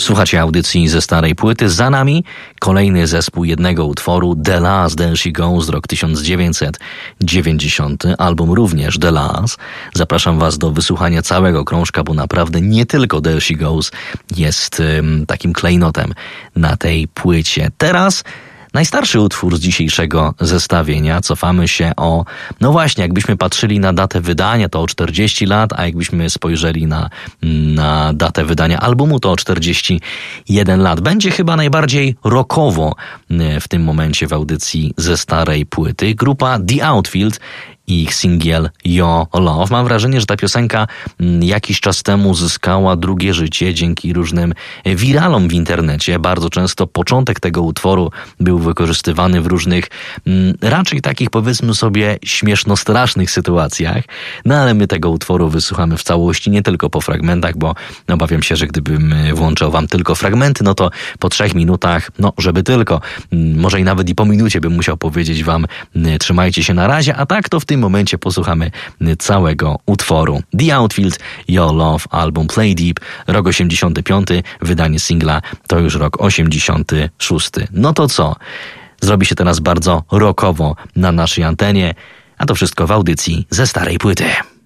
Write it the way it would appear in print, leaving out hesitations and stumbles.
Słuchacie audycji ze starej płyty. Za nami kolejny zespół jednego utworu, The Last, There She Goes, rok 1990. Album również The Last. Zapraszam Was do wysłuchania całego krążka, bo naprawdę nie tylko There She Goes jest takim klejnotem na tej płycie. Teraz najstarszy utwór z dzisiejszego zestawienia. Cofamy się no właśnie, jakbyśmy patrzyli na datę wydania, to o 40 lat, a jakbyśmy spojrzeli na datę wydania albumu, to o 41 lat. Będzie chyba najbardziej rockowo w tym momencie w audycji ze starej płyty. Grupa The Outfield i ich singiel Your Love. Mam wrażenie, że ta piosenka jakiś czas temu zyskała drugie życie dzięki różnym wiralom w internecie. Bardzo często początek tego utworu był wykorzystywany w różnych raczej takich, powiedzmy sobie, śmieszno-strasznych sytuacjach. No ale my tego utworu wysłuchamy w całości, nie tylko po fragmentach, bo obawiam się, że gdybym włączał wam tylko fragmenty, no to po 3 minutach, żeby tylko, może i nawet i po minucie bym musiał powiedzieć wam, trzymajcie się na razie, a tak to w tym momencie posłuchamy całego utworu. The Outfield, Your Love, album Play Deep, rok 85, wydanie singla to już rok 86. No to co? Zrobi się teraz bardzo rockowo na naszej antenie, a to wszystko w audycji ze starej płyty.